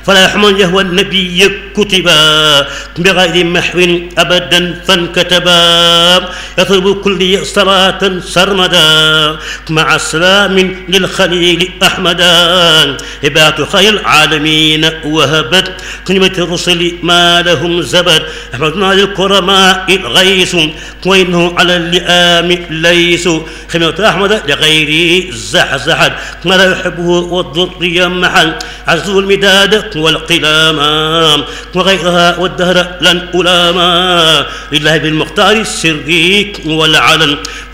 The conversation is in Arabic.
فلا يحمل يهوى النبي كتبا بغير محو أبدا فانكتبا يطلب كل صلاة سرمدا مع السلام للخليل أحمدا هبات خير العالمين وهبت كلمة الرسل ما لهم زبد أحمدنا للكرماء الغيث وإنه على اللئام ليس خميرة أحمد لغيره زحزحت ما لا يحبه والضر محل عزو المداد والقلام وغيرها والدهر لن ألاما لله بالمختار السري والعلن